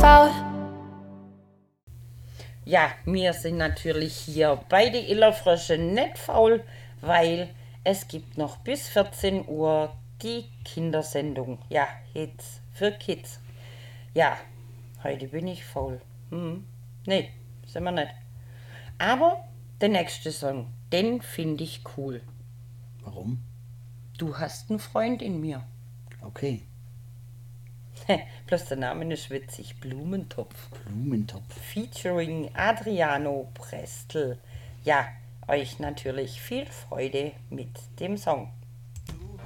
faul. Ja, wir sind natürlich hier bei den Illerfrösche nicht faul, weil es gibt noch bis 14 Uhr die Kindersendung. Ja, Hits für Kids. Ja, heute bin ich faul. Nee, sind wir nicht. Aber der nächste Song, den finde ich cool. Warum? Du hast einen Freund in mir. Okay. Bloß der Name ist witzig. Blumentopf. Blumentopf. Featuring Adriano Prestel. Ja, euch natürlich viel Freude mit dem Song.